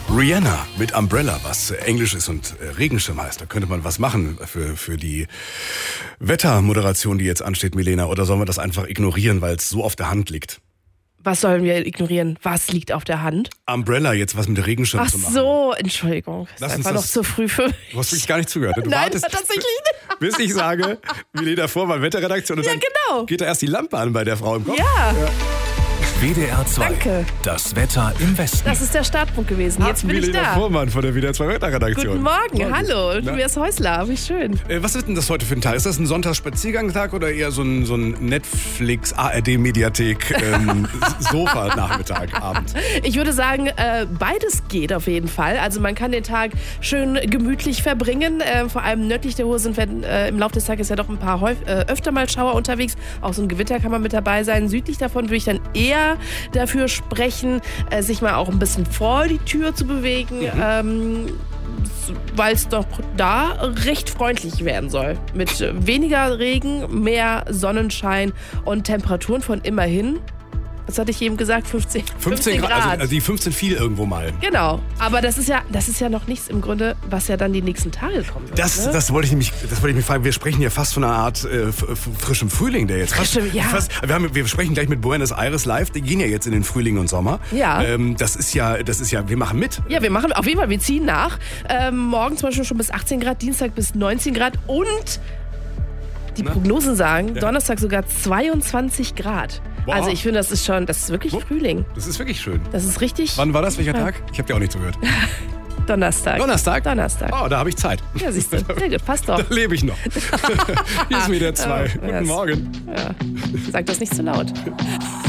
Rihanna mit Umbrella, was Englisch ist und Regenschirm heißt. Da könnte man was machen für die Wettermoderation, die jetzt ansteht, Milena. Oder sollen wir das einfach ignorieren, weil es so auf der Hand liegt? Was sollen wir ignorieren? Was liegt auf der Hand? Umbrella, jetzt was mit der Regenschirm zu machen. Ach so, Entschuldigung. Das ist einfach noch zu früh für mich. Du hast wirklich gar nicht zugehört. Du Nein, wartest, tatsächlich nicht. bis ich sage, Milena Vormann, Wetterredaktion. Und Ja, dann genau. geht da erst die Lampe an bei der Frau im Kopf. Ja, WDR 2. Danke. Das Wetter im Westen. das ist der Startpunkt gewesen. Jetzt bin ich Milena da. Vormann von der WDR 2 Wetterredaktion. Guten Morgen, hallo. Na? Tobias Häusler, wie schön. Was wird denn das heute für ein Tag? Ist das ein Sonntagsspaziergangstag oder eher so ein Netflix, ARD-Mediathek, Sofa-Nachmittag, Abend? Ich würde sagen, beides geht auf jeden Fall. Also man kann den Tag schön gemütlich verbringen. Vor allem nördlich der Ruhr sind wir im Laufe des Tages ja doch ein paar öfter mal Schauer unterwegs. Auch so ein Gewitter kann man mit dabei sein. Südlich davon würde ich dann eher dafür sprechen, sich mal auch ein bisschen vor die Tür zu bewegen, weil es doch da recht freundlich werden soll. Mit weniger Regen, mehr Sonnenschein und Temperaturen von immerhin, was hatte ich eben gesagt, 15 Grad. Also die 15 fiel irgendwo mal. Genau, aber das ist ja noch nichts im Grunde, was ja dann die nächsten Tage kommen wird. Das wollte ich mich fragen. Wir sprechen ja fast von einer Art frischem Frühling, der jetzt wir sprechen gleich mit Buenos Aires live. Die gehen ja jetzt in den Frühling und Sommer. Ja. Das ist ja, wir machen mit. Ja, wir machen auf jeden Fall, wir ziehen nach. Morgen zum Beispiel schon bis 18 Grad, Dienstag bis 19 Grad und die Prognosen sagen, Donnerstag sogar 22 Grad. Wow. Also ich finde, das ist wirklich Frühling. Das ist wirklich schön. Das ist richtig. Wann war das? Welcher Tag? Ich habe dir auch nicht zugehört. Donnerstag. Donnerstag? Oh, da habe ich Zeit. Ja, siehst du. Sehr gut, passt doch. Da lebe ich noch. Hier ist WDR 2. Guten Morgen. Ja. Sag das nicht zu laut.